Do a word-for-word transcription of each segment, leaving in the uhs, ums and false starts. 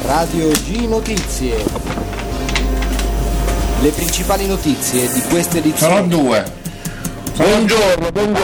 Radio G Notizie. Le principali notizie di questa edizione. Sono due. Buongiorno, buongiorno.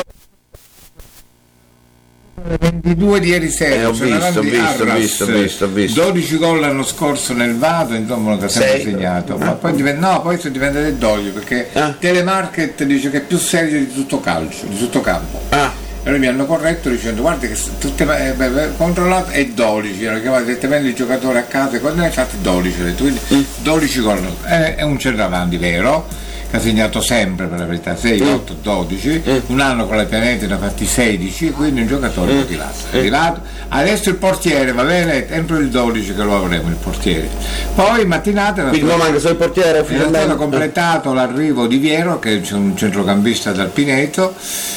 ventidue di ieri sera. Eh, ho visto, ho visto, ho visto, ho visto, ho visto. dodici gol l'anno scorso nel Vado, insomma, non ha sempre Sei. segnato. Ma poi diventa, no, poi sono diventate dodici perché Ah. Telemarket dice che è più serio di tutto calcio, di tutto campo. Ah, E noi mi hanno corretto dicendo guarda che tutte eh, beh, beh, controllato è dodici, hanno chiamato direttamente il giocatore a casa e quando ne hai fatti dodici, ho detto, quindi dodici gol. È, è un centravanti vero, che ha segnato sempre per la verità, sei, otto, dodici, un anno con la Pianeta ne ha fatti sedici, quindi un giocatore motivato. Arrivato. Adesso il portiere, va bene, entro il dodici che lo avremo il portiere. Poi mattinata quindi non manca solo il portiere. è stato completato l'arrivo di Viero, che è un centrocampista dal Pineto,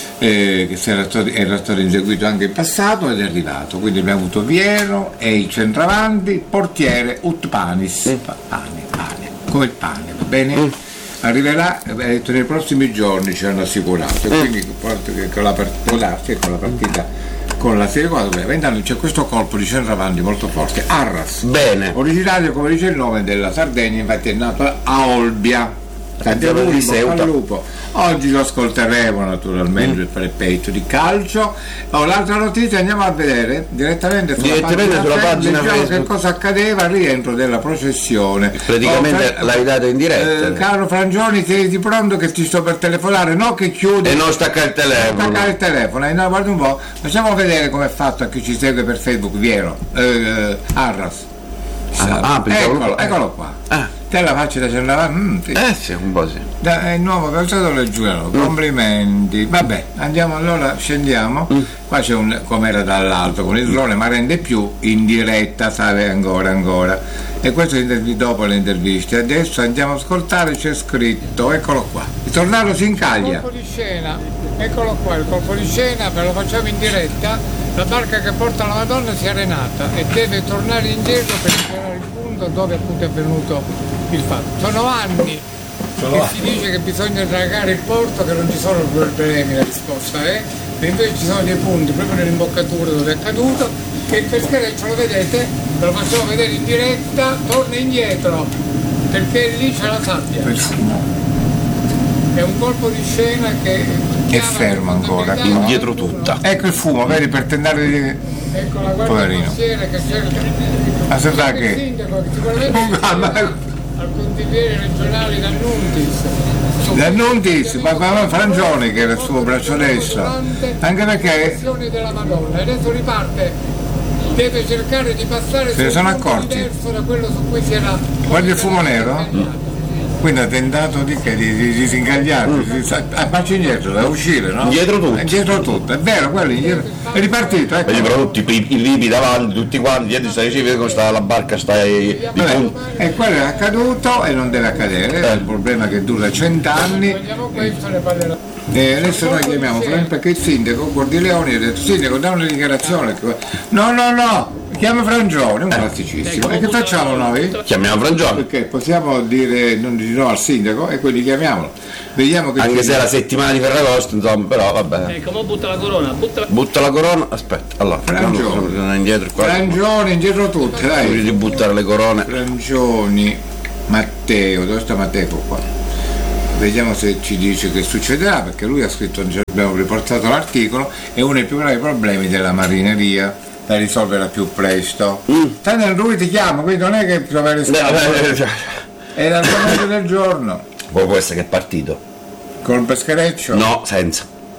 eh, che era stato, era stato inseguito anche in passato ed è arrivato. Quindi abbiamo avuto Viero e il centravanti, portiere Utpanis. Mm. Pane, pane, come il pane, va bene? Mm. Arriverà, ha detto, nei prossimi giorni ci hanno assicurato, e quindi con la, può darsi che con la partita con la Serie quattro, intanto c'è questo colpo di centravanti molto forte, Arras, Bene. originario come dice il nome della Sardegna, infatti è nato a Olbia. Tanti Attenzione auguri, di bocca al Ceuta. lupo. Oggi lo ascolteremo naturalmente Mm. per il peito di calcio. Oh, l'altra notizia andiamo a vedere direttamente sulla Direttamente pagina, sulla Facebook, pagina leggiamo Facebook. che cosa accadeva al rientro della processione. Praticamente Oh, l'hai dato in diretta. eh, caro Frangioni, tieniti pronto che ti sto per telefonare, no che chiudi. E non staccare il telefono. Staccare il telefono, eh, no, guarda un po', facciamo vedere com'è fatto a chi ci segue per Facebook, Viero, eh, Arras. Ah, ah, pensavo- eccolo, eccolo qua. Ah. Te la faccia da centravanti, mm, sì. Eh sì, un po' sì. Da- è il nuovo calciatore del Giuliano, complimenti. Vabbè, andiamo allora, scendiamo. Qua c'è un com'era dall'alto con il drone, ma rende più in diretta, sai ancora ancora. E questo è l'intervi- dopo le interviste. Adesso andiamo a ascoltare, c'è scritto, eccolo qua. Il tornado si incaglia. Colpo di scena, eccolo qua, il colpo di scena, ve lo facciamo in diretta. La barca che porta la Madonna si è arenata e deve tornare indietro per ritirare il punto dove appunto è avvenuto il fatto. Sono anni che si dice che bisogna dragare il porto, che non ci sono problemi, la risposta è, e invece ci sono dei punti proprio nell'imboccatura dove è accaduto, che il peschereccio, lo vedete, ve lo facciamo vedere in diretta, torna indietro, perché lì c'è la sabbia. È un colpo di scena che È fermo ancora. Indietro tutta. Ecco il fumo, vedi, per tentare di. Ecco la guardia Poverino. costiera che cerca. Ma se sa Il che. sindaco che sicuramente Ah, ma- al consigliere regionale D'Annuntis. D'Annuntis, ma, ma, ma Frangioni che era il suo braccio destro. Anche perché. Della Madonna. Adesso riparte. Deve cercare di passare Se ne su sono un punto accorti? diverso da quello su cui si era. Guardi il fumo nero? Quindi ha tentato di che? Di, di, di disingagliarsi, di, a marcia indietro, da uscire, no? Indietro tutto. Indietro tutto, è vero, quello indietro. È ripartito, ecco. Vedi però tutti i, i libi davanti, tutti quanti, dietro stai vedi come sta la barca, stai di Vabbè, punto. e quello è accaduto e non deve accadere, è un problema che dura cent'anni. Vediamo questo, ne parlerà. E adesso noi chiamiamo Frank perché il sindaco Cordileoni ha detto sindaco dà una dichiarazione. No, no, no, chiama Frangioni, un classicissimo. E che facciamo noi? Chiamiamo Frangioni. Perché possiamo dire non di no al sindaco e quindi chiamiamolo. Vediamo che Anche ci- se è la settimana di Ferragosto, insomma, però vabbè. Ecco, mo butta la corona, butta la... Butta la corona, aspetta, allora, Frangioni. facciamo tornare indietro qua. Frangioni indietro tutte, Voglio dai. di buttare le corone. Frangioni, Matteo, dove sta Matteo qua? Vediamo se ci dice che succederà, perché lui ha scritto, abbiamo riportato l'articolo, è uno dei più gravi problemi della marineria da risolvere al più presto. Mm. Tanto lui ti chiama, quindi non è che trovare Eh, eh, eh, è l'argomento del giorno. Poi può essere che è partito. Col peschereccio? No, senza.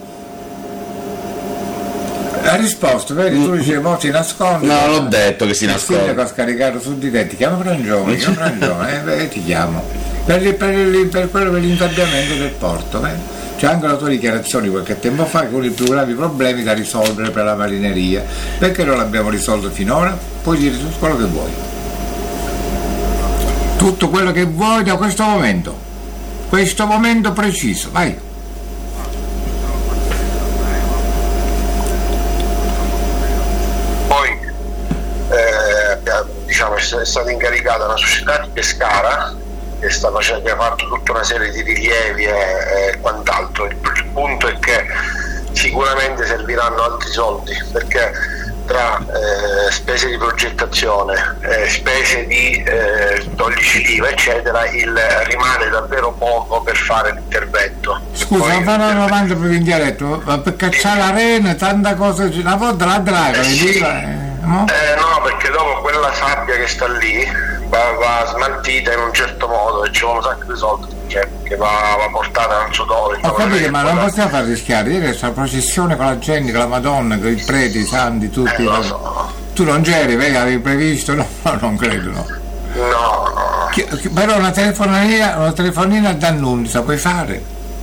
Ha risposto, vedi, tu dicevi, mo si nasconde. No, l'ho detto che si Il sindaco nasconde. ha scaricato su di te, ti chiamo Frangioni, chiamo Frangioni, eh, beh, ti chiamo. Per, il- per, il- per quello per l'insabbiamento del porto, eh. C'è anche la tua dichiarazione qualche tempo fa che uno dei più gravi problemi da risolvere per la marineria. Perché non l'abbiamo risolto finora? Puoi dire tutto quello che vuoi. Tutto quello che vuoi da questo momento. Questo momento preciso, vai. Poi eh, diciamo, è stata incaricata una società di Pescara che, sta facendo, che ha fatto tutta una serie di rilievi e, e quant'altro. Il, il punto è che sicuramente serviranno altri soldi, perché tra eh, spese di progettazione, eh, spese di eh, toglici l'I V A eccetera, il, rimane davvero poco per fare l'intervento. Scusa, Poi, ma fanno una domanda proprio in dialetto, ma per cacciare la rena, tanta cosa, una volta la draga, Eh, sì. dica, eh, no? Eh, no, perché dopo quella sabbia che sta lì va, va smaltita in un certo modo e ci vuole un sacco di soldi, cioè, che va, va portata non so dove. Ho capito, ma non possiamo possiamo far rischiare, ieri questa processione con la gente, con la Madonna, con i preti, i santi, tutti. Eh, lo so. Tu non c'eri, vedi, avevi previsto? No, no, non credo, no. No, no. Chi- chi- Però una telefonina, una telefonina da Annunzia puoi fare?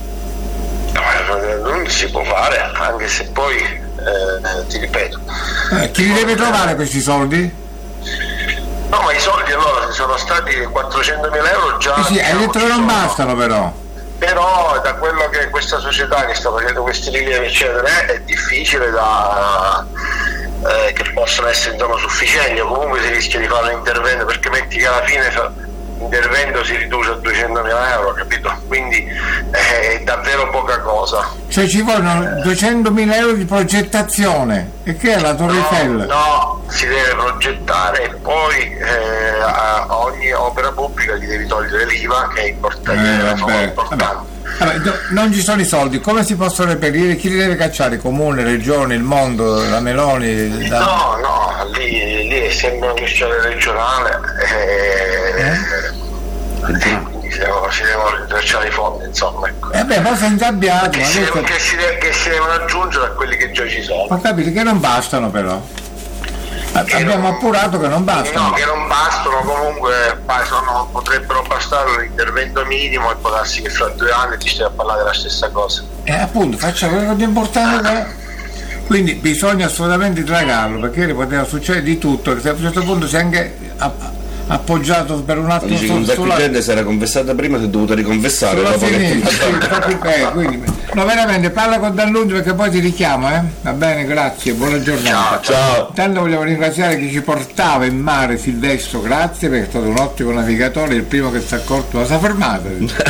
No, non si può fare, anche se poi, eh, ti ripeto. Eh, chi li deve trovare questi soldi? No, ma i soldi allora sono stati quattrocentomila euro già. Eh sì, hai diciamo, detto ci che non sono. bastano però. Però da quello che questa società che sta facendo questi rilievi eccetera è difficile da eh, che possono essere insomma sufficienti, o comunque si rischia di fare un intervento, perché metti che alla fine fa- l'intervento si riduce a duecentomila euro, capito? Quindi eh, è davvero poca cosa. Cioè ci vogliono duecentomila euro di progettazione. E che è la Torre Eiffel? No, no, si deve progettare e poi eh, a a ogni opera pubblica gli devi togliere l'I V A, che è importante, Eh, sono vabbè, importanti. Vabbè, no- non ci sono i soldi, come si possono reperire? Chi li deve cacciare? Comune, regione, il mondo, la Meloni? la- No, no, lì, lì è sempre una questione regionale, eh, quindi si devono, si devono rintracciare i fondi, insomma. Ecco. Eh beh, poi sei ingabbiato, Che ma si, adesso- che, si de- che si devono aggiungere a quelli che già ci sono. ho capito che non bastano però. A- Che Abbiamo non- appurato che non bastano. No, che non bastano, comunque pa- sono- potrebbero bastare un intervento minimo e può darsi che fra due anni ti stai a parlare della stessa cosa. E appunto faccia quello di importante che è. Quindi bisogna assolutamente tragarlo, perché ieri poteva succedere di tutto, che a un certo punto si è anche app- appoggiato per un attimo Dici che un su- sacco di sulla, gente si era confessata prima, si è dovuta riconfessare sulla dopo che sinistra, sì, proprio, eh, quindi, no veramente parla con D'Annunzio perché poi ti richiamo, eh? Va bene, grazie, buona giornata. Ciao. Intanto vogliamo ringraziare chi ci portava in mare, Silvestro, grazie perché è stato un ottimo navigatore, il primo che si è accorto, ma si è fermato.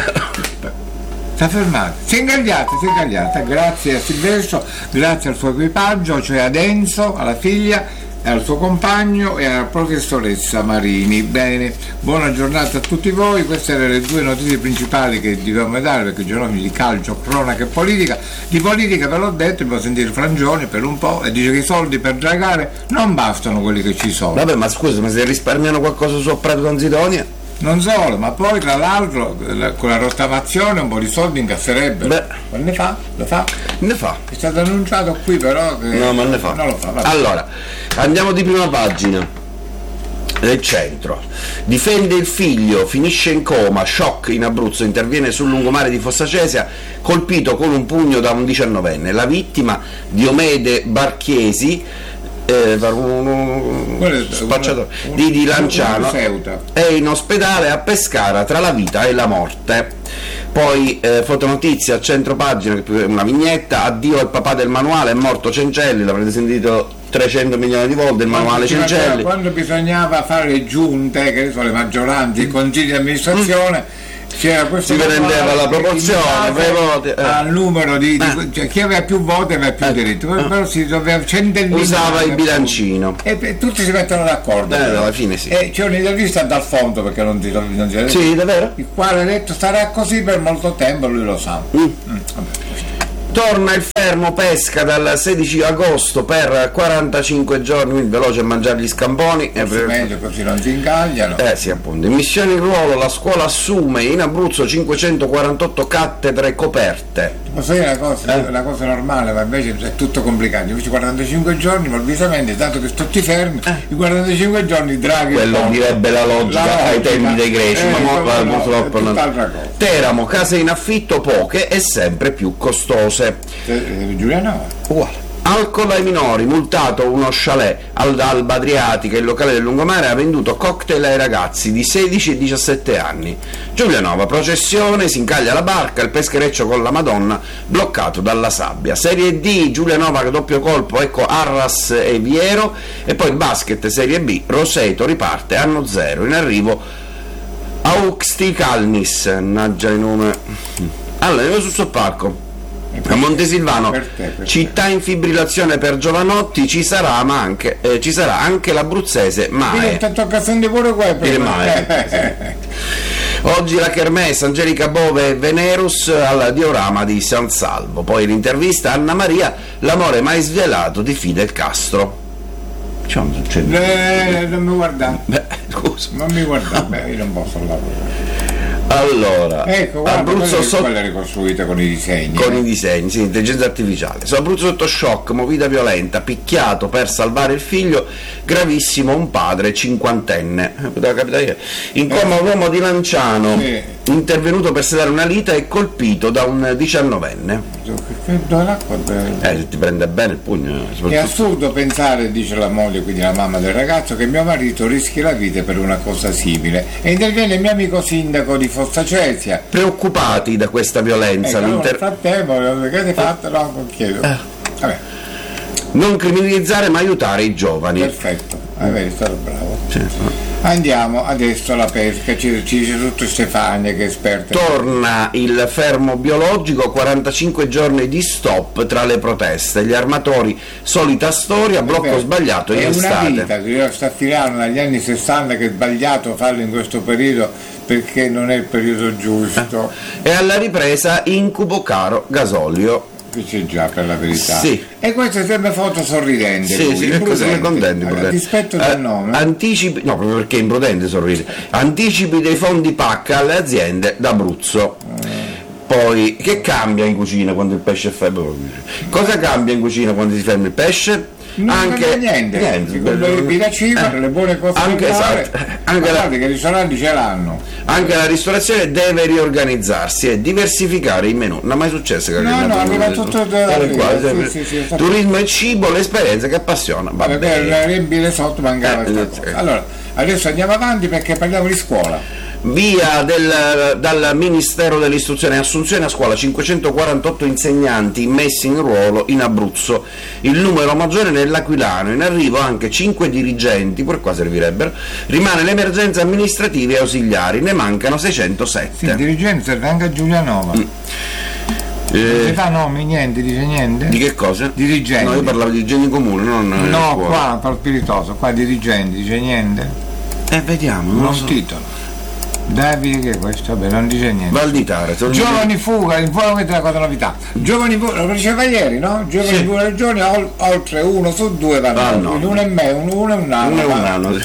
Si è fermato, si è ingagliata, si è ingagliata, grazie a Silvestro, grazie al suo equipaggio, cioè ad Enzo, alla figlia, al suo compagno e alla professoressa Marini. Bene, buona giornata a tutti voi, queste erano le due notizie principali che dovevamo dare, perché giorni di calcio, cronaca e politica. Di politica ve l'ho detto, devo sentire Frangioni per un po' e dice che i soldi per dragare non bastano quelli che ci sono. Vabbè, ma scusa, ma se risparmiano qualcosa su Prato Considonia? Non solo, ma poi tra l'altro la- con la rottamazione un po' di soldi incasserebbero. Beh. Ma ne fa? Lo fa? Ne fa. È stato annunciato qui però che... No, ma ne fa. Non lo fa, vabbè. Allora, andiamo di prima pagina. Del centro. Difende il figlio, finisce in coma, shock in Abruzzo, interviene sul lungomare di Fossacesia, colpito con un pugno da un diciannovenne. La vittima, Diomede Barchiesi, eh, Quello è- spacciatore un- di, di un- Lanciano, un Ceuta. è in ospedale a Pescara tra la vita e la morte. Poi eh, fotonotizia a centro pagina, una vignetta, addio al papà del manuale, è morto Cencelli, l'avrete sentito trecento milioni di volte il manuale Quando, Cencelli. quando bisognava fare le giunte, che ne so, le maggioranze, i consigli di amministrazione, c'era questo Si prendeva manuale la proporzione, in base per i voti, eh. al numero di, di- Eh. cioè, chi aveva più voti aveva più Eh. diritto, però, però si doveva centellinare, Usava il bilancino. e, e tutti si mettono d'accordo. Eh, però. alla fine sì. E c'è un'intervista dal fondo perché non ti non ti- Sì, davvero? il quale ha detto sarà così per molto tempo, lui lo sa. Mm. Mm, vabbè. Torna il fermo pesca dal sedici agosto per quarantacinque giorni, quindi veloce a mangiare gli scamponi. Forse meglio così non si ingagliano. Eh sì, appunto. In missione in ruolo la scuola assume in Abruzzo cinquecentoquarantotto cattedre coperte. Posso dire una cosa, Eh. una cosa normale, ma invece è tutto complicato. Invece quarantacinque giorni, improvvisamente, tanto che sto ti fermi, i quarantacinque giorni Draghi. Eh. Quello porta. direbbe la logica La ai logica. tempi dei greci, Eh, ma mo- no, no, purtroppo è non. tutt'altra cosa. Teramo, case in affitto poche e sempre più costose. Eh, Giuliano, Uguale. Alcol ai minori, multato uno chalet al Alba Adriatica, il locale del lungomare ha venduto cocktail ai ragazzi di sedici e diciassette anni. Giulianova, processione, si incaglia la barca, il peschereccio con la Madonna bloccato dalla sabbia. Serie D, Giulianova doppio colpo, ecco Arras e Viero, e poi basket Serie B, Roseto riparte anno zero, in arrivo Auxti Calnis, naggia il nome. Allora, andiamo sul soppalco. A Montesilvano, per te, per città in fibrillazione per Giovanotti, ci sarà, ma anche, eh, ci sarà anche l'abruzzese Mae. Ti tocca sentire pure quello. Il Mae. Oggi la kermesse, Angelica Bove e Venerus al diorama di San Salvo. Poi l'intervista a Anna Maria, l'amore mai svelato di Fidel Castro. Cioè, non succede. Eh, non mi guardare. Beh, scusa. Non mi guardare, beh, io non posso lavorare. Allora, ecco, guarda, Abruzzo quella, sotto... quella è ricostruita con i disegni. Con eh. i disegni, sì, intelligenza artificiale. Su Abruzzo sotto shock, movita violenta, picchiato per salvare il figlio, gravissimo un padre cinquantenne. Poteva capitare ieri. In coma un uomo di Lanciano, sì. intervenuto per sedare una lita e colpito da un diciannovenne. Eh, ti prende bene il pugno. È assurdo pensare, dice la moglie, quindi la mamma del ragazzo, che mio marito rischi la vita per una cosa simile. E interviene il mio amico sindaco di Fossa Cesia. Preoccupati da questa violenza. Ecco, l'inter... nel frattempo, che avete fatto? No, non chiedo. Eh. Vabbè. Non criminalizzare ma aiutare i giovani. Perfetto, è vero, stato bravo. Sì. Andiamo adesso alla pesca, ci, ci dice tutto Stefania che è esperta. Torna il fermo biologico, quarantacinque giorni di stop tra le proteste. Gli armatori, solita storia, blocco sbagliato in è estate. È una vita che sta tirando dagli anni sessanta che è sbagliato farlo in questo periodo perché non è il periodo giusto. E alla ripresa incubo caro gasolio. C'è già, per la verità. Sì. E questo è sempre foto sorridente. Sì, lui, sì, è così, è contento. A dispetto del nome. Anticipi, no, proprio perché è imprudente sorridere. Anticipi dei fondi P A C alle aziende d'Abruzzo. Eh. Poi, che cambia in cucina quando il pesce è fermo? Cosa cambia in cucina quando si ferma il pesce? Non anche niente, niente. Niente. La ciba, eh. le buone cose anche, esatto. anche la, che i ristoranti ce l'hanno. Anche la ristorazione deve riorganizzarsi e diversificare i menù. Non è mai successo che no, no, arriva tutto da sì, sì, sì, turismo e cibo, l'esperienza che appassiona. Va per bene. riempire sotto mancava eh, eh, allora, adesso andiamo avanti perché parliamo di scuola. Via del, dal Ministero dell'Istruzione, assunzione a scuola cinquecentoquarantotto insegnanti messi in ruolo in Abruzzo, il numero maggiore nell'Aquilano, in arrivo anche cinque dirigenti, pure qua servirebbero, rimane l'emergenza amministrativa e ausiliari, ne mancano seicentosette. Sì, dirigenti serve anche a Giulianova. Mm. Eh, non si fa nomi, niente, dice niente? Di che cosa? Dirigenti. No, io parlavo di dirigenti comuni, non no, qua, per spiritoso, qua dirigenti, dice niente? Eh, vediamo, non, non so. titolo. Davide che è questo? Vabbè, non dice niente. Valditare. Giovani fuga, in fuoco è una cosa novità. Giovani fuga, lo diceva ieri, no? Giovani sì. fuga regioni, oltre uno su due vanno. Ah, no. In uno e me, un uno e un anno. Uno e un anno.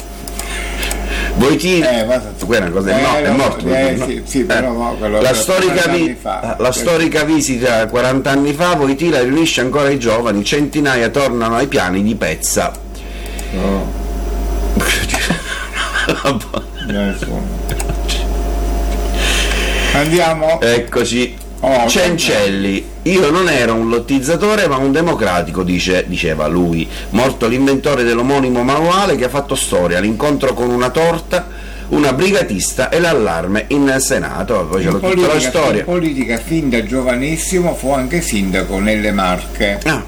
Voitini, eh, quella è una cosa, eh, è morto. Eh, no? sì, sì, però, eh. no, quello la, storica, vi- fa, la storica visita quaranta anni fa, Voitila riunisce ancora i giovani, centinaia tornano ai piani di Pezza. Oh. Andiamo. Eccoci. Oh, Cencelli, io non ero un lottizzatore ma un democratico, dice, diceva lui, morto l'inventore dell'omonimo manuale che ha fatto storia, l'incontro con una torta, una brigatista e l'allarme in Senato. Poi c'è tutta politica, la storia. In politica fin da giovanissimo fu anche sindaco nelle Marche. Ah.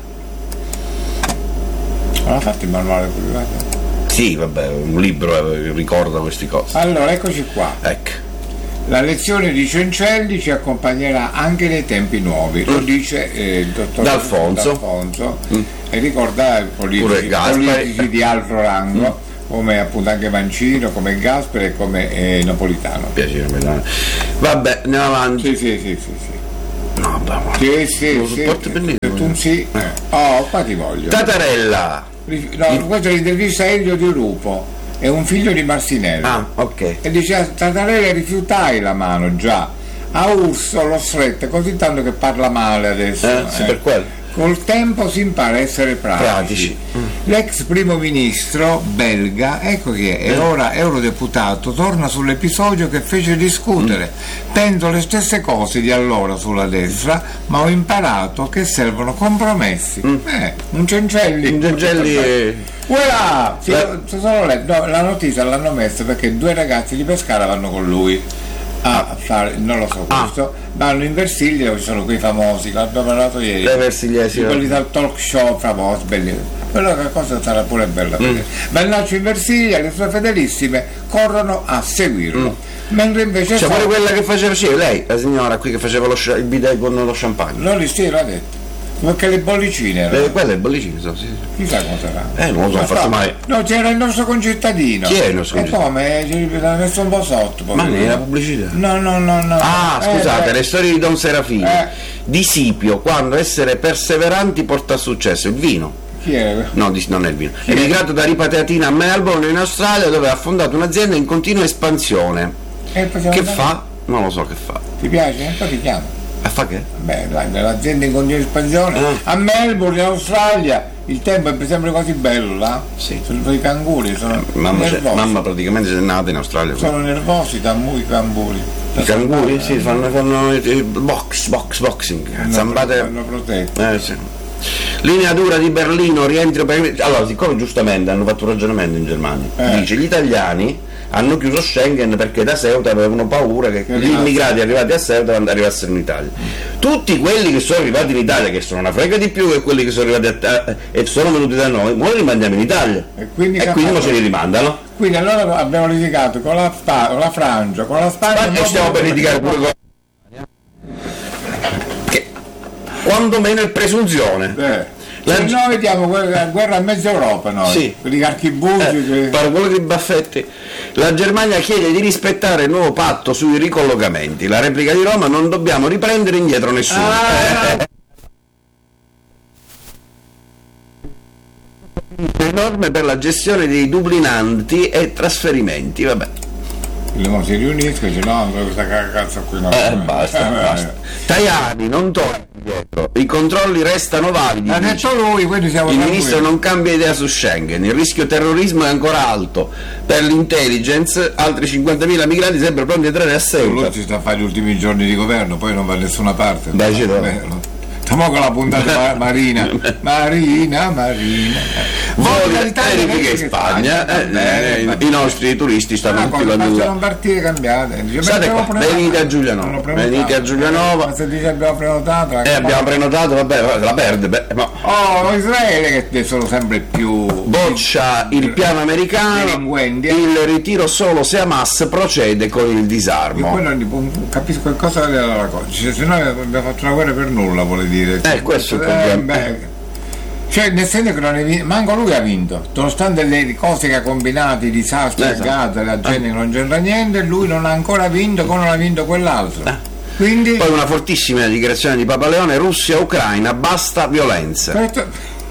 Non ha fatto il manuale privato? Sì, vabbè, un libro eh, ricorda queste cose. Allora, eccoci qua. Ecco. La lezione di Cencelli ci accompagnerà anche nei tempi nuovi, lo dice eh, il dottor D'Alfonso, D'Alfonso mm. e ricorda i politici, politici di altro rango, mm. come appunto anche Mancino, come Gasperi e come eh, Napolitano. Piacere, vabbè, andiamo avanti. Sì, sì, sì, sì, sì. No, bravo. Sì, sì, lo sì. Sì, sì. Tu sì. Eh. Oh, qua ti voglio. Tatarella. No, questa è l'intervista a Elio Di Rupo. È un figlio di Marsinello. Ah, ok. E dice a Tatarella rifiutai la mano già. A Urso l'ho stretta, così tanto che parla male adesso. Eh, sì, eh. per quello. Col tempo si impara a essere pratici. pratici. Mm. L'ex primo ministro belga, ecco chi è, e mm. ora eurodeputato, torna sull'episodio che fece discutere. Mm. Penso le stesse cose di allora sulla destra, ma ho imparato che servono compromessi. Mm. Eh, un Cencelli. Un Cencelli è... Voilà! Sì, la... Solo letto, no, la notizia l'hanno messa perché due ragazzi di Pescara vanno con lui. a fare, non lo so Ah. questo, vanno in Versilia dove ci sono quei famosi, che abbiamo parlato ieri, Le Versigliesi, di quelli dal talk show famosi, belli. Quello che cosa sarà pure bella Mm. vedere. Bellaccio in Versilia, le sue fedelissime corrono a seguirlo. Mm. Mentre invece C'è fa- pure quella che faceva, sì, lei, la signora qui che faceva lo scia- il bidet con lo champagne. non li sì, l'ha detto. Perché le bollicine erano. Le, quelle bollicine sono, sì, sì. Chissà come sarà. Eh, non lo so, Ma forse no, mai. No, c'era il nostro concittadino. Chi è il nostro E concittadino? come? Ci l'ha messo un po' sotto. Ma poverino. nella pubblicità. No, no, no, no. Ah, Eh, scusate, beh. le storie di Don Serafino. Eh. Di Sipio, quando essere perseveranti porta a successo. Il vino. Chi è? No, di- non è il vino. È è? emigrato da Ripateatina a Melbourne, in Australia, dove ha fondato un'azienda in continua espansione. Eh, possiamo Che andare? fa? Non lo so che fa. Ti piace? Poi ti chiama. E fa che? Beh, dai, l'azienda in continua espansione. Eh. A Melbourne, in Australia, il tempo è sempre così bello là. Sì. Sono i canguri, sono Mamma, c'è- nervosi. mamma praticamente è nata in Australia. Sono nervosi i tammu- i canguri. I canguri? Sì, fanno, fanno il il box, box, boxing. Hanno- Zambate. hanno protetto. Eh, sì. Linea dura di Berlino, rientro per... Allora, siccome giustamente hanno fatto un ragionamento in Germania, Eh. dice gli italiani hanno chiuso Schengen perché da Ceuta avevano paura che Che gli immigrati arrivati a Ceuta arrivassero in Italia. Tutti quelli che sono arrivati in Italia, che sono una frega di più che quelli che sono arrivati a, a- e sono venuti da noi, noi li rimandiamo in Italia. E quindi e che ha quindi non fatto? ce li rimandano. Quindi allora abbiamo litigato con la, Spa- con la Francia, con la Spagna. E stiamo per litigare pure con che quando meno è presunzione. Eh. La- Se noi vediamo guerra, guerra a mezza Europa noi, Sì. quelli archibugi Eh, che... parole di Baffetti. La Germania chiede di rispettare il nuovo patto sui ricollocamenti. La replica di Roma: non dobbiamo riprendere indietro nessuno. Ah, Eh, eh. Norme per la gestione dei dublinanti e trasferimenti. Vabbè, non si riuniscono, dice no, questa cazzo qui no. eh, basta, Eh, basta. Tajani non torna indietro. I controlli restano validi. Ha dice. detto lui, quindi siamo Il tranquilli. ministro non cambia idea su Schengen, il rischio terrorismo è ancora alto. Per l'intelligence, altri cinquantamila migranti sempre pronti a entrare a Lui Ceuta. ci sta a fare gli ultimi giorni di governo, poi non va da nessuna parte. Beh, ci deve. Beh, stiamo con la puntata ma- Marina. Marina, Marina. Voli dall'Italia aerei che che Spagna, va eh, bene, eh, va i bene. nostri turisti stanno Ah, tutti come là di bastano là. partite cambiate. Dice, State abbiamo qua, prenotato. venite a Giulianova, Hanno prenotato. venite a Giulianova. Ma se dice abbiamo prenotato. la E abbiamo prenotato, vabbè, la perde, beh, ma Oh, Israele che sono sempre più boccia il piano americano, delinquenti, eh. il ritiro solo se Hamas procede con il Io disarmo. poi non capisco che cosa della la cosa. Cioè, se noi abbiamo fatto una guerra per nulla, vuole dire. Eh, questo è il Eh, problema. beh, cioè, nel senso che non è vinto, manco lui ha vinto, nonostante le cose che ha combinato, i disastri a Esatto. Gaza, la gente che non c'entra niente, lui non ha ancora vinto come non ha vinto quell'altro. Quindi Poi una fortissima dichiarazione di Papa Leone: Russia-Ucraina, basta violenza. questo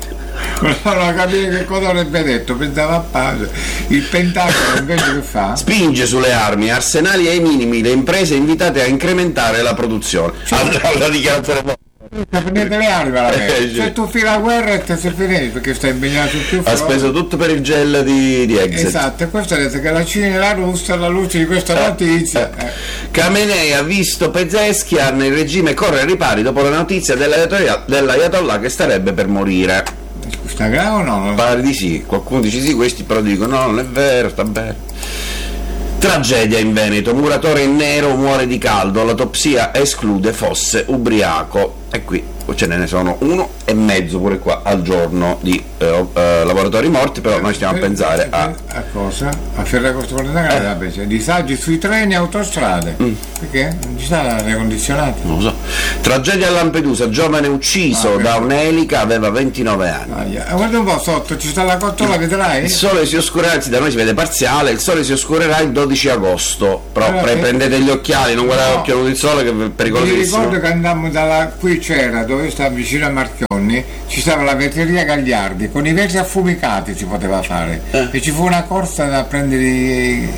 non capire che cosa avrebbe detto, pensava a pace. Il Pentagono invece che fa? Spinge sulle armi, arsenali ai minimi, le imprese invitate a incrementare la produzione. Alla dichiarazione Prendete le armi alla Eh, fine. sì. Se tu fai la guerra e te sei finito perché stai impegnato più ha fronti. speso tutto per il gel di, di Exit. Esatto, e questo ha detto che la Cina e la Russia alla luce di questa notizia. eh. Khamenei ha visto Pezeshkian, il regime corre ai ripari dopo la notizia dell'ayatollah, dell'ayatollah che starebbe per morire. Sta grave o no? Pare di sì, qualcuno dice sì, questi però dicono no, non è vero, sta bene. Tragedia in Veneto, muratore in nero muore di caldo, l'autopsia esclude fosse ubriaco. E qui ce ne sono uno e mezzo pure qua al giorno di eh, eh, lavoratori morti, però noi stiamo a pensare a... a cosa? A Ferragosto Portogale, eh. disagi sui treni e autostrade. Mm. Perché? Non ci sta l'aria condizionata. non lo so. Tragedia a Lampedusa, giovane ucciso Ah, da ecco. un'elica, aveva ventinove anni. Aia. Eh, guarda un po' sotto, ci sta la cottola, vedrai? Il sole si oscurerà, anzi da noi si vede parziale, il sole si oscurerà il dodici agosto, però Allora, pre- che- prendete gli occhiali, non guardate No. l'occhio del sole che è Mi pericolosissimo. ricordo che andammo dalla qui c'era dove sta vicino a Marchionni, ci stava la vetreria Gagliardi, con i versi affumicati si poteva fare Eh. e ci fu una corsa da prendere i-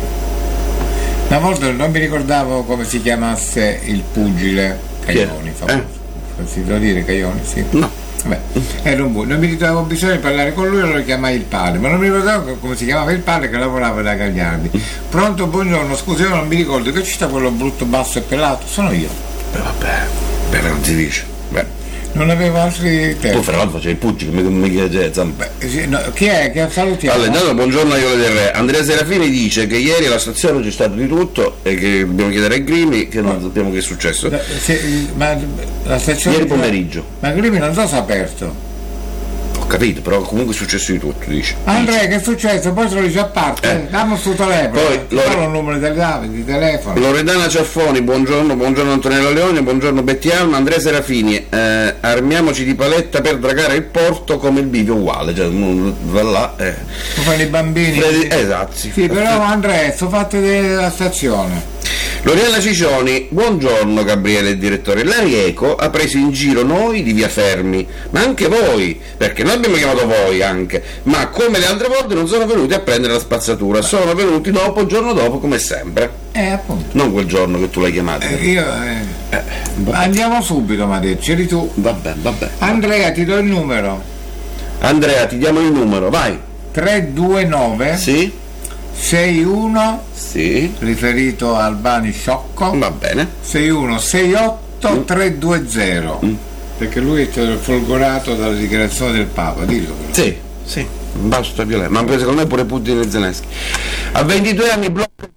una volta non mi ricordavo come si chiamasse il pugile Caioni, Chi è? famoso. Si può dire Caioni, sì. No. Vabbè, era un bu- non mi ricordavo bisogno di parlare con lui, allora lo chiamai il padre, ma non mi ricordavo come si chiamava il padre che lavorava da Gagliardi. Pronto, buongiorno, scusi, io non mi ricordo che ci sta quello brutto basso e pelato, sono io. Beh, vabbè, beh, non si dice. Beh. Non avevo altri Tu tempi. fra l'altro facevi il Pucci, come mi chiede Zampa. Beh, sì, no, chi è che salutiamo? Allora, intanto buongiorno a Iole del Re. Andrea Serafini dice che ieri alla stazione c'è stato di tutto e che dobbiamo chiedere a Grimi che non sappiamo che è successo. Da- se- ma la stazione Ieri pomeriggio. Ma Grimi non so se è aperto. Ho capito, però comunque è successo di tutto, dice. Andrea, che è successo? Poi te lo dice a parte, Eh. dammi sto telefono. Poi, Ti Lore- do il numero di, di telefono. Loredana Ciaffoni, buongiorno, buongiorno Antonella Leone, buongiorno Betty Alma, Andrea Serafini, eh, armiamoci di paletta per dragare il porto come il bivio uguale, cioè uno va là. Eh. Tu fai i bambini. Freddy- esatto, sì. Sì, però Andrea, sono fatte della stazione. Loriella Cicioni, buongiorno Gabriele il direttore. La Rieco ha preso in giro noi di Via Fermi, ma anche voi, perché noi abbiamo chiamato voi anche, ma come le altre volte non sono venuti a prendere la spazzatura, sono venuti dopo, il giorno dopo, come sempre. Eh, appunto. Non quel giorno che tu l'hai chiamato. Eh, io, eh, andiamo subito, mi ha detto, c'eri tu. Vabbè, vabbè. Andrea, ti do il numero. Andrea, ti diamo il numero, vai. tre due nove Sì? sei uno, Sì. riferito a Albani Sciocco, Va bene. sei uno sei otto tre due zero. Perché lui è stato folgorato dalla dichiarazione del Papa, dillo però. Sì, sì. Basta violento. Ma secondo me pure Putin e Zelensky. A ventidue anni blocca.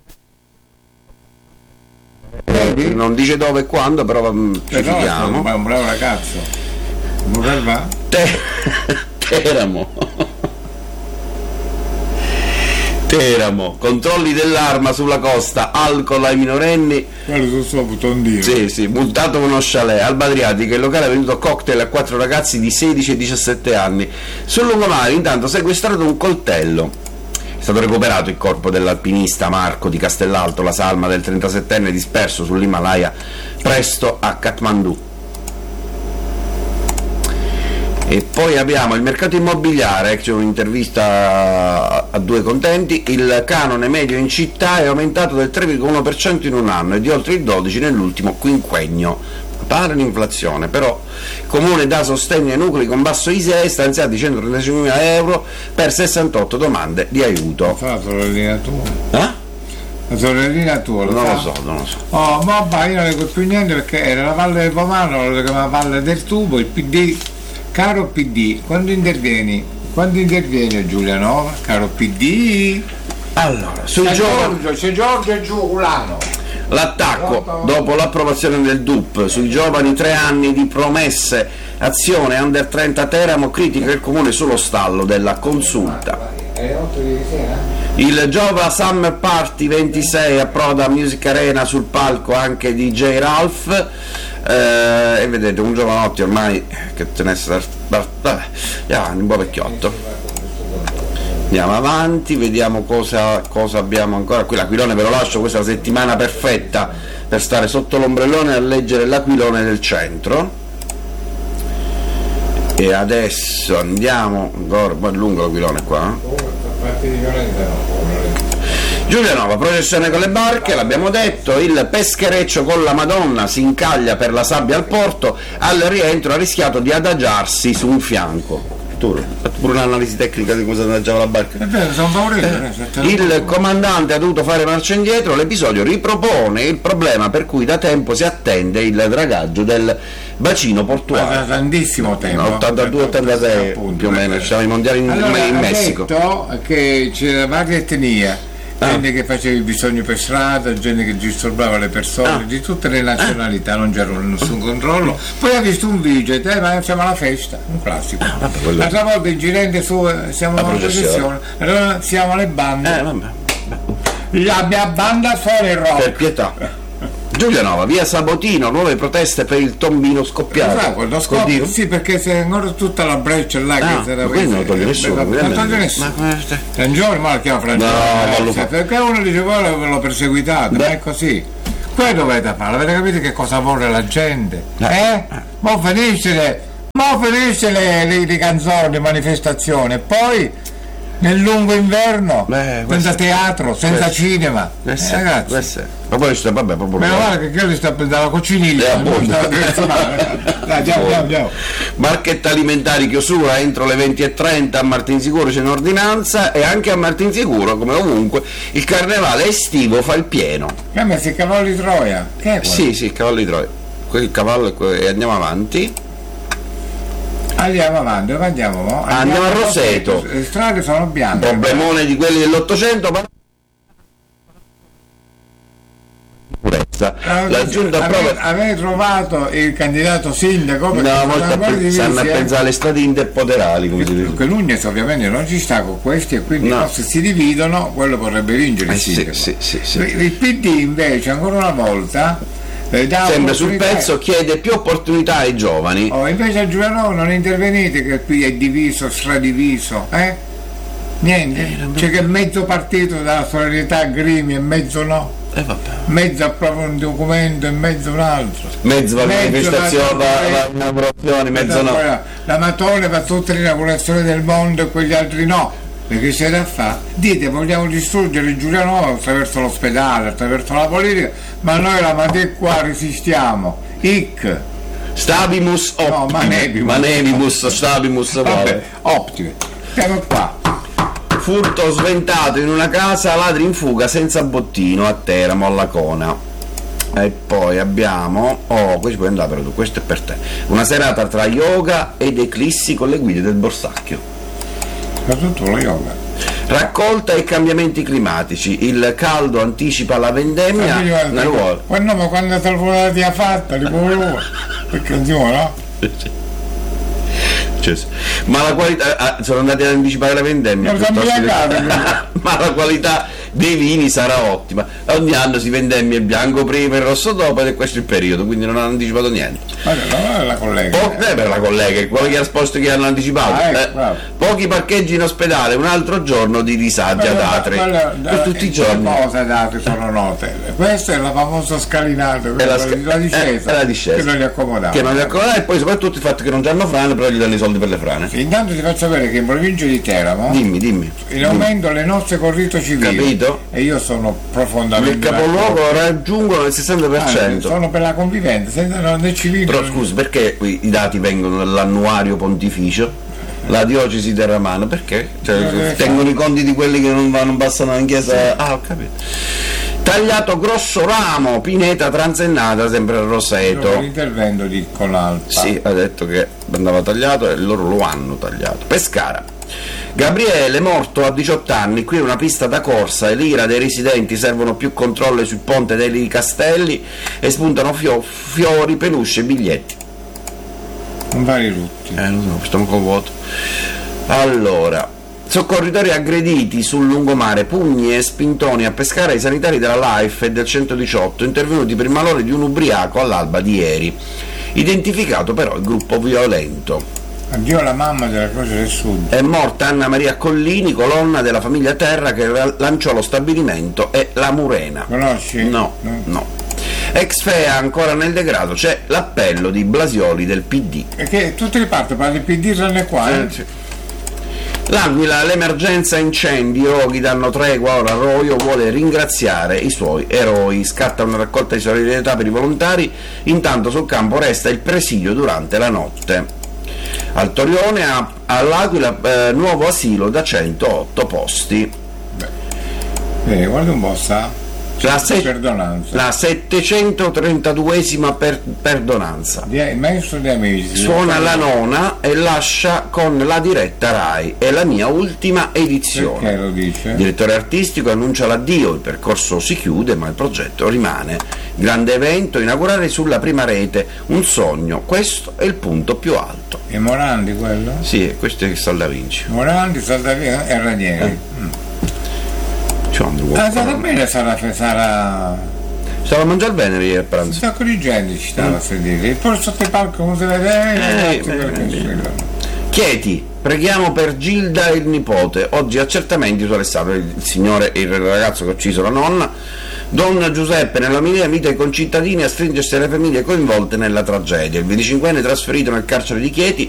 Vedi? Non dice dove e quando, però mm, ci Però è fidiamo. un, un bravo ragazzo. Come va? Te- Teramo. Teramo, controlli dell'arma sulla costa, alcol ai minorenni, Quello sul suo butondino. sì, sì, multato con uno chalet, Alba Adriatica, il locale ha venduto cocktail a quattro ragazzi di sedici e diciassette anni. Sul lungomare intanto sequestrato un coltello. È stato recuperato il corpo dell'alpinista Marco di Castellalto, la salma del trentasettenne disperso sull'Himalaya presto a Kathmandu. E poi abbiamo il mercato immobiliare, c'è un'intervista a, a due contenti, il canone medio in città è aumentato del tre virgola uno per cento in un anno e di oltre il dodici per cento nell'ultimo quinquennio. Pare l'inflazione, però il comune dà sostegno ai nuclei con basso I S E E, stanziati centotrentacinquemila euro per sessantotto domande di aiuto. Fa la sorellina tua. Eh? La sorellina tua, lo Non fa? lo so, non lo so. Oh, ma va, io non leggo più niente perché era la Valle del Pomano, lo chiamava Valle del Tubo, il P D. Caro P D, quando intervieni? Quando intervieni Giulianova? Caro P D? Allora, sui C'è giovani, Giorgio, c'è Giorgio e Giulano. l'attacco dopo l'approvazione del D U P sui giovani, tre anni di promesse, azione under trenta Teramo, critica il comune sullo stallo della consulta. Alle otto di sera? Il Giova Summer Party ventisei approda a Music Arena, sul palco anche D J Ralph, eh, e vedete un giovanotti ormai che tenesse vabbè, un po' vecchiotto. Andiamo avanti, vediamo cosa, cosa abbiamo ancora qui. L'Aquilone ve lo lascio, questa è la settimana perfetta per stare sotto l'ombrellone a leggere l'Aquilone del centro. E adesso andiamo ancora, poi è lungo l'Aquilone qua, eh? Giulianova, processione con le barche, l'abbiamo detto, il peschereccio con la Madonna si incaglia per la sabbia al porto, al rientro ha rischiato di adagiarsi su un fianco. Tu hai fatto pure un'analisi tecnica di come si adagiava la barca. È vero, sono favorevole. Il comandante ha dovuto fare marcia indietro, l'episodio ripropone il problema per cui da tempo si attende il dragaggio del bacino Da portuale. tantissimo tempo. ottantadue ottantasei Appunto, più o meno, perché- c'erano i mondiali in, Allora, in ha Messico. detto che c'era varie etnie, gente che faceva il bisogno per strada, gente che disturbava le persone, Ah. di tutte le nazionalità, non c'era nessun controllo. Poi ha visto un video e eh, ma siamo alla festa, un classico. vabbè, quello- L'altra volta in girente su eh, siamo La alla processione. processione, allora siamo alle bande. Eh, vabbè. La mia banda suona il rock. Per pietà. Giulianova, via Sabotino, nuove proteste per il tombino scoppiato. Sa, quello scopo, Oddio. sì, perché c'è ancora tutta la breccia là Ah, che si era ma quello non lo toglie nessuno, non lo ovviamente. toglie nessuno. Ma come stai? Frangione, ma lo chiama Frangione, No, eh, ma lo cioè, fa. perché uno dice poi l'ho perseguitato, Beh. ma è così. Poi dovete fare, avete capito che cosa vuole la gente? Eh. Eh? Mo finisce le, mo finisce le, le, le canzoni, le manifestazioni, e poi nel lungo inverno, Beh, senza questo- teatro, senza questo- cinema. Questo, Eh, ragazzi, questo. Ma poi sta, vabbè, proprio. meno male che quello sta dalla Eh, cocciniglia, non appunto. sta scherzando. Dai, andiamo, andiamo, andiamo. Marchetta alimentari chiusura entro le venti e trenta, a Martinsicuro c'è un'ordinanza e anche a Martinsicuro, come ovunque, il carnevale estivo fa il pieno. Che ha messo il cavallo di Troia? Che è quello? Sì, sì, il cavallo di Troia. Qui il cavallo è que- e andiamo avanti. Andiamo avanti, dove andiamo? Andiamo, andiamo a Roseto. Le strade sono bianche. Problemone di quelli dell'Ottocento, ma la giunta ave, avete trovato il candidato sindaco? No, molto pe- stanno a pensare alle strade interpoderali, come si dice. Perché Nunez ovviamente non ci sta con questi e quindi no. se si dividono quello potrebbe vincere eh, il sindaco. Sì, sì, sì, sì. Il P D invece ancora una volta eh, dà sempre sul pezzo, chiede più opportunità ai giovani. Oh, invece a Giuliano non intervenite che qui è diviso, stradiviso, eh? Niente, eh, c'è che mezzo partito dalla solidarietà Grimi e mezzo no. Eh, vabbè. Mezzo approva un documento e mezzo un altro, mezzo va manifestazione, va inaugurazione, mezzo no. La Matone va tutte le inaugurazioni del mondo e quegli altri no, perché c'è da fare. Dite vogliamo distruggere Giuliano attraverso l'ospedale, attraverso la politica, ma noi la Matè qua resistiamo. Ic Stabimus optimus, no, manebimus, manebimus stabimus vabbè, optime. Siamo qua. Furto sventato in una casa, ladri in fuga senza bottino a Teramo, alla Cona. E poi abbiamo, oh, questo puoi andare però tu, questo è per te. Una serata tra yoga ed eclissi con le guide del Borsacchio. Per tutto lo yoga. Raccolta e cambiamenti climatici, il caldo anticipa la vendemmia nel ruolo. Ma no, ma quando te la ha fatta, li può perché non si vuole, no? Ma la qualità, ah, sono andati ad anticipare la vendemmia, di... ma la qualità dei vini sarà ottima. Ogni anno si vendemmia il bianco prima e il rosso dopo ed è questo il periodo, quindi non hanno anticipato niente. Ma no, la collega. Po- eh, per la collega, quello che ha risposto che hanno anticipato. Ah, ecco, eh, pochi parcheggi in ospedale, un altro giorno di disagi ad Atri. Per tutti i giorni. Le cose ad Atri sono note. Questa è la famosa scalinata, è la, sca- la discesa, è la discesa. Che non li accomodava. Che non li accomodava e poi soprattutto il fatto che non hanno frane, però gli danno i soldi per le frane. Sì, intanto ti faccio sapere che in provincia di Teramo dimmi, dimmi, in aumento dimmi. Le nostre corrito civili. Capito? E io sono profondamente. Il capoluogo raggiungono il sessanta per cento. Ah, sono per la convivenza, senza non è civile. Però scusi, perché i dati vengono dall'annuario pontificio? La diocesi terramana, perché? Cioè, tengono i conti di quelli che non vanno, passano in chiesa. Sì. Ah, ho capito. Tagliato grosso ramo, pineta transennata sempre a Roseto. L'intervento di Colalpa. Sì, ha detto che andava tagliato e loro lo hanno tagliato. Pescara. Gabriele morto a diciotto anni, qui è una pista da corsa e l'ira dei residenti, servono più controlli sul ponte dei Castelli e spuntano fio- fiori, peluche e biglietti. Non vari tutti. Eh, lo so, stiamo con vuoto. Allora, soccorritori aggrediti sul lungomare, pugni e spintoni a Pescara ai sanitari della Life e del centodiciotto, intervenuti per il malore di un ubriaco all'alba di ieri. Identificato però il gruppo violento. Addio alla mamma della Croce del Sud. È morta Anna Maria Collini, colonna della famiglia Terra che lanciò lo stabilimento e la Murena. Conosci? No, no. no. Ex F E A ancora nel degrado, c'è l'appello di Blasioli del P D. Perché tutte le parti parla del P D tranne qua, eh? Sì. L'Aquila, l'emergenza incendi, i roghi danno tregua, ora Roio vuole ringraziare i suoi eroi, scatta una raccolta di solidarietà per i volontari, intanto sul campo resta il presidio durante la notte. Al Torione, a, all'Aquila, eh, nuovo asilo da centootto posti. Beh, guarda un po', sa? La, se- perdonanza. La settecentotrentaduesima per- perdonanza. Di, il maestro di amici. Suona la nona e lascia con la diretta Rai. È la mia ultima edizione. Perché lo dice? Il direttore artistico annuncia l'addio, il percorso si chiude ma il progetto rimane. Grande evento, inaugurare sulla prima rete, un sogno, questo è il punto più alto. E Morandi quello? Sì, questo è Saldavinci. Morandi, Saldavinci e Ranieri. Eh. Mm. Ah, sarà bene, sarà, sarà... Stava a mangiare bene ieri a pranzo. Un sacco di gente ci stava mm. a sedere. E poi sotto il palco come si vede? Eh, eh, Chieti, preghiamo per Gilda e il nipote. Oggi accertamenti su Alessandro, il signore, il ragazzo che ha ucciso la nonna. Don Giuseppe nell'omelia invita i concittadini a stringersi alle famiglie coinvolte nella tragedia. Il venticinquenne trasferito nel carcere di Chieti